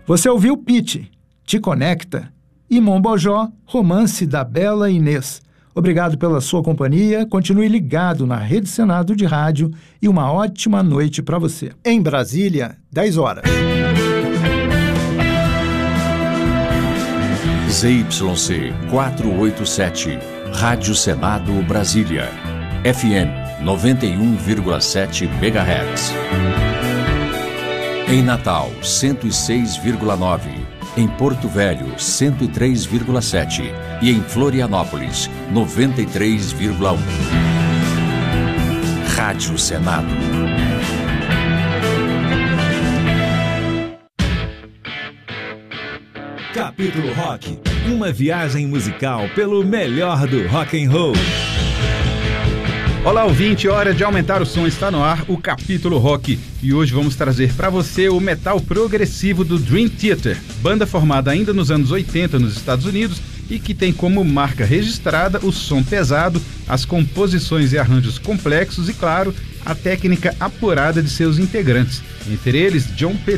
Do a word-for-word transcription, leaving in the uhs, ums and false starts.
Você ouviu Pitty, Te Conecta, e Mombojó, Romance da Bela Inês. Obrigado pela sua companhia, continue ligado na Rede Senado de Rádio e uma ótima noite para você. Em Brasília, dez horas. Z Y C quatrocentos e oitenta e sete, Rádio Senado Brasília, F M noventa e um vírgula sete megahertz. Em Natal, cento e seis vírgula nove, em Porto Velho, cento e três vírgula sete e em Florianópolis, noventa e três vírgula um. Rádio Senado. Capítulo Rock, uma viagem musical pelo melhor do rock and roll. Olá, ouvinte, hora de aumentar o som, está no ar o Capítulo Rock. E hoje vamos trazer para você o metal progressivo do Dream Theater, banda formada ainda nos anos oitenta nos Estados Unidos e que tem como marca registrada o som pesado, as composições e arranjos complexos e, claro, a técnica apurada de seus integrantes, entre eles John Petrucci,